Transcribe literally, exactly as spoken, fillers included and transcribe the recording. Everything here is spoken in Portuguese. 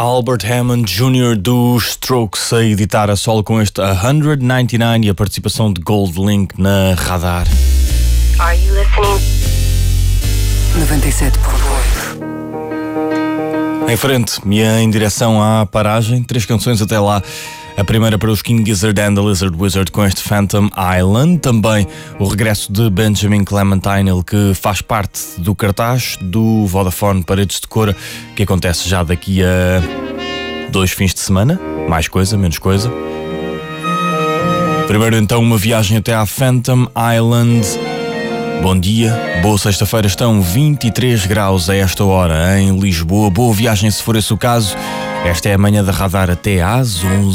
Albert Hammond júnior dos Strokes a editar a solo com este cento e noventa e nove e a participação de Goldlink na Radar. Are you listening? noventa e sete ponto oito. Em frente e em direção à paragem, três canções até lá. A primeira para os King Gizzard and the Lizard Wizard com este Phantom Island. Também o regresso de Benjamin Clementine, ele que faz parte do cartaz do Vodafone Paredes de Cora, que acontece já daqui a dois fins de semana. Mais coisa, menos coisa. Primeiro então uma viagem até à Phantom Island. Bom dia, boa sexta-feira, estão vinte e três graus a esta hora em Lisboa. Boa viagem se for esse o caso. Esta é a manhã da Radar até às onze.